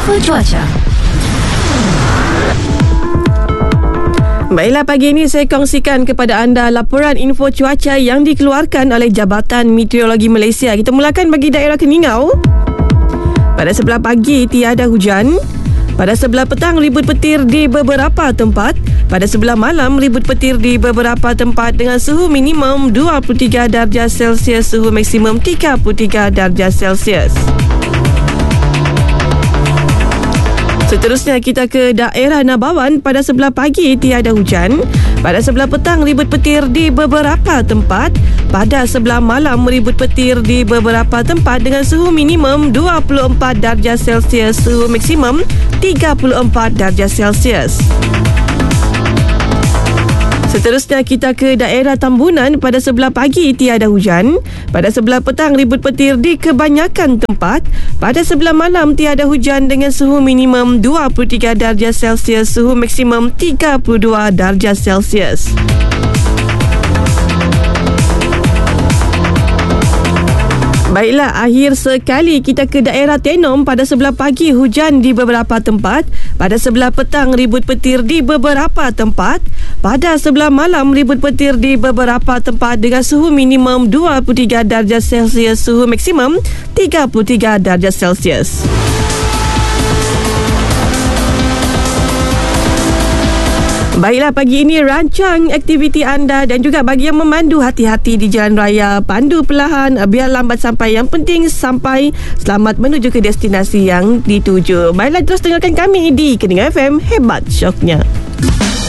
Info cuaca. Baiklah, pagi ini saya kongsikan kepada anda laporan info cuaca yang dikeluarkan oleh Jabatan Meteorologi Malaysia. Kita mulakan bagi daerah Keningau. Pada sebelah pagi tiada hujan. Pada sebelah petang ribut petir di beberapa tempat. Pada sebelah malam ribut petir di beberapa tempat dengan suhu minimum 23 darjah Celsius, suhu maksimum 33 darjah Celsius. Seterusnya kita ke daerah Nabawan. Pada sebelah pagi tiada hujan. Pada sebelah petang ribut petir di beberapa tempat. Pada sebelah malam ribut petir di beberapa tempat dengan suhu minimum 24 darjah Celsius, suhu maksimum 34 darjah Celsius. Seterusnya kita ke daerah Tambunan. Pada sebelah pagi tiada hujan. Pada sebelah petang ribut petir di kebanyakan tempat. Pada sebelah malam tiada hujan dengan suhu minimum 23 darjah Celsius, suhu maksimum 32 darjah Celsius. Baiklah, akhir sekali kita ke daerah Tenom. Pada sebelah pagi hujan di beberapa tempat. Pada sebelah petang ribut petir di beberapa tempat. Pada sebelah malam ribut petir di beberapa tempat dengan suhu minimum 23 darjah Celsius, suhu maksimum 33 darjah Celsius. Baiklah, pagi ini rancang aktiviti anda dan juga bagi yang memandu, hati-hati di jalan raya, pandu perlahan, biar lambat sampai, yang penting sampai selamat menuju ke destinasi yang dituju. Baiklah, terus dengarkan kami di Keningau FM, hebat syoknya.